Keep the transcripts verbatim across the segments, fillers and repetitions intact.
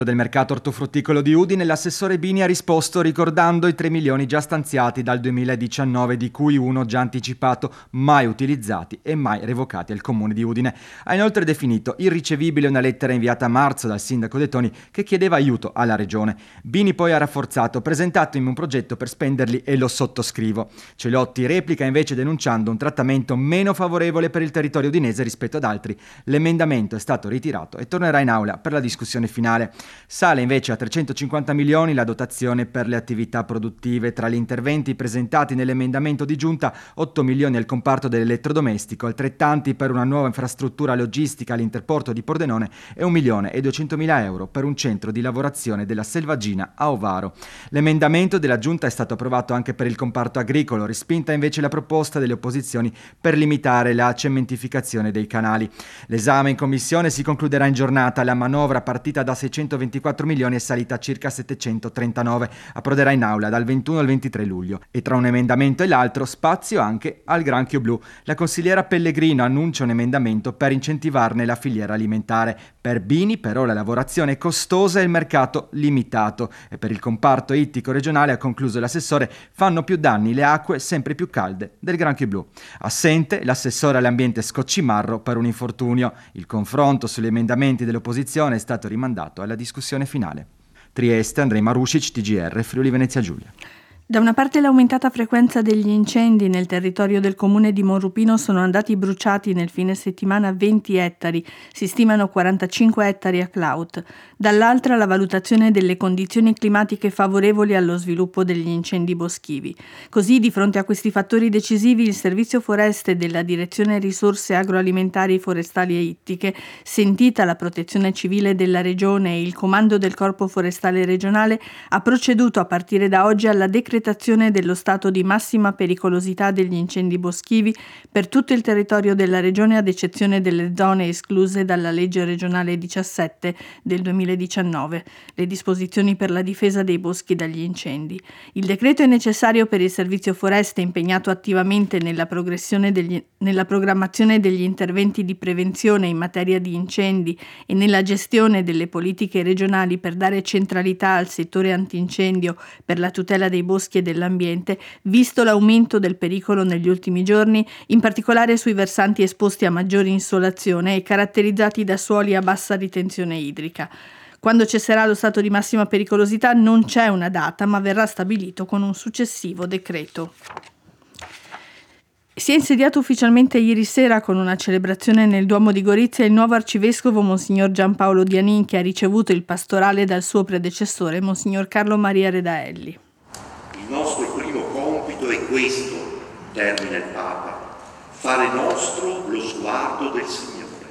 Del mercato ortofrutticolo di Udine, l'assessore Bini ha risposto ricordando i tre milioni già stanziati dal duemiladiciannove, di cui uno già anticipato, mai utilizzati e mai revocati al comune di Udine. Ha inoltre definito irricevibile una lettera inviata a marzo dal sindaco De Toni che chiedeva aiuto alla regione. Bini poi ha rafforzato: presentatemi un progetto per spenderli e lo sottoscrivo. Celotti replica invece denunciando un trattamento meno favorevole per il territorio udinese rispetto ad altri. L'emendamento è stato ritirato e tornerà in aula per la discussione finale. Sale invece a trecentocinquanta milioni la dotazione per le attività produttive. Tra gli interventi presentati nell'emendamento di giunta, otto milioni al comparto dell'elettrodomestico, altrettanti per una nuova infrastruttura logistica all'interporto di Pordenone e un milione e duecentomila euro per un centro di lavorazione della selvaggina a Ovaro. L'emendamento della giunta è stato approvato anche per il comparto agricolo, respinta invece la proposta delle opposizioni per limitare la cementificazione dei canali. L'esame in commissione si concluderà in giornata. La manovra, partita da seicentoventiquattro milioni, è salita a circa settecentotrentanove, approderà in aula dal ventuno al ventitré luglio e tra un emendamento e l'altro spazio anche al granchio blu. La consigliera Pellegrino annuncia un emendamento per incentivarne la filiera alimentare. Per Bini però la lavorazione è costosa e il mercato limitato, e per il comparto ittico regionale, ha concluso l'assessore, fanno più danni le acque sempre più calde del granchio blu. Assente l'assessore all'ambiente Scoccimarro per un infortunio. Il confronto sugli emendamenti dell'opposizione è stato rimandato alla discussione finale. Trieste, Andrei Marušić, T G R, Friuli Venezia Giulia. Da una parte l'aumentata frequenza degli incendi nel territorio del comune di Monrupino, sono andati bruciati nel fine settimana venti ettari, si stimano quarantacinque ettari a Clout. Dall'altra la valutazione delle condizioni climatiche favorevoli allo sviluppo degli incendi boschivi. Così, di fronte a questi fattori decisivi, il Servizio Foreste della Direzione Risorse Agroalimentari, Forestali e Ittiche, sentita la Protezione Civile della Regione e il Comando del Corpo Forestale Regionale, ha proceduto a partire da oggi alla decretazione dello stato di massima pericolosità degli incendi boschivi per tutto il territorio della regione, ad eccezione delle zone escluse dalla legge regionale diciassette del duemiladiciannove, le disposizioni per la difesa dei boschi dagli incendi. Il decreto è necessario per il Servizio Foreste, impegnato attivamente nella progressione degli, nella programmazione degli interventi di prevenzione in materia di incendi e nella gestione delle politiche regionali per dare centralità al settore antincendio per la tutela dei boschi e dell'ambiente, visto l'aumento del pericolo negli ultimi giorni, in particolare sui versanti esposti a maggiore insolazione e caratterizzati da suoli a bassa ritenzione idrica. Quando cesserà lo stato di massima pericolosità non c'è una data, ma verrà stabilito con un successivo decreto. Si è insediato ufficialmente ieri sera con una celebrazione nel Duomo di Gorizia il nuovo arcivescovo Monsignor Giampaolo Dianin, che ha ricevuto il pastorale dal suo predecessore Monsignor Carlo Maria Redaelli. Il nostro primo compito è questo, termina il Papa, fare nostro lo sguardo del Signore.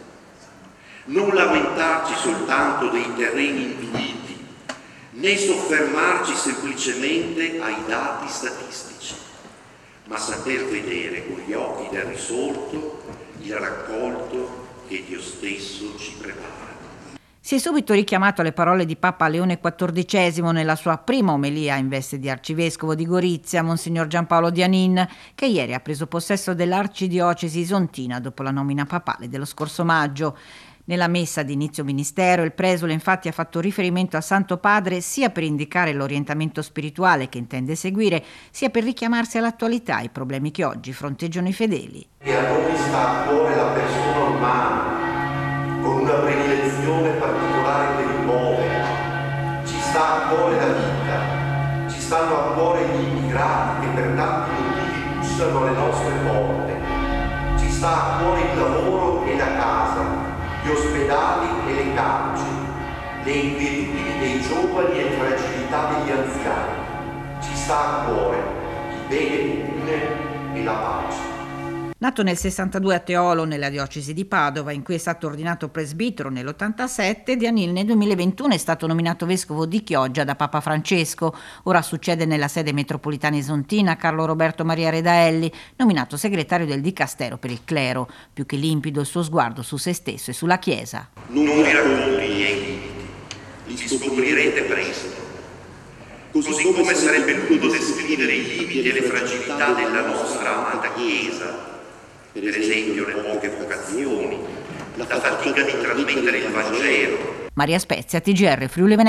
Non lamentarci soltanto dei terreni infiniti, né soffermarci semplicemente ai dati statistici, ma saper vedere con gli occhi del risorto il raccolto che Dio stesso ci prepara. Si è subito richiamato alle parole di Papa Leone quattordicesimo nella sua prima omelia in veste di arcivescovo di Gorizia, Monsignor Giampaolo Dianin, che ieri ha preso possesso dell'arcidiocesi isontina dopo la nomina papale dello scorso maggio. Nella messa di inizio ministero il presule infatti ha fatto riferimento al Santo Padre sia per indicare l'orientamento spirituale che intende seguire, sia per richiamarsi all'attualità e ai problemi che oggi fronteggiano i fedeli. E a noi sta a cuore la persona umana, con una predilezione particolare per il povero. Ci sta a cuore la vita, ci stanno a cuore gli immigrati che per tanti motivi bussano alle nostre porte. Ci sta a cuore il lavoro e la casa, gli ospedali e le carceri, le inquietudini dei giovani e fragilità degli anziani. Ci sta a cuore il bene comune e la pace. Nato nel sessantadue a Teolo, nella diocesi di Padova, in cui è stato ordinato presbitero nell'ottantasette, Dianin nel duemilaventuno è stato nominato vescovo di Chioggia da Papa Francesco. Ora succede nella sede metropolitana isontina Carlo Roberto Maria Redaelli, nominato segretario del Dicastero per il clero. Più che limpido il suo sguardo su se stesso e sulla Chiesa. Non vi racconti i miei limiti, li scoprirete presto. Così come sarebbe lungo descrivere i limiti e le fragilità della nostra amata Chiesa, per esempio le poche vocazioni, la fatica di trasmettere il Vangelo. Maria Spezia, T G R Friuli Venezia.